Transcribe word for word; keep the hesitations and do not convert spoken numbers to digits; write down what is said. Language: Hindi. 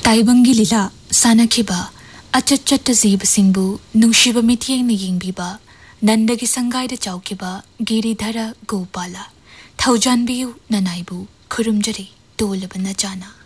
ताइबंगी लीला सानखिबा अचच्चट जीबसिंबु नुंशिबा मिथियेंग यिंगबिबा नंदगी संगाइदा चाउखिबा गिरिधर गोपाला थौजानबियु ननाइबु खुरुमजरी तोलबा नचाना।